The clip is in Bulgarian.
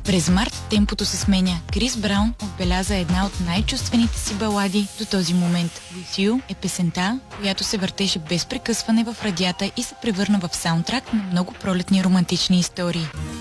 През март темпото се сменя. Крис Браун отбеляза една от най-чувствените си балади до този момент. With You е песента, която се въртеше без прекъсване в радията и се превърна в саундтрак на много пролетни романтични истории.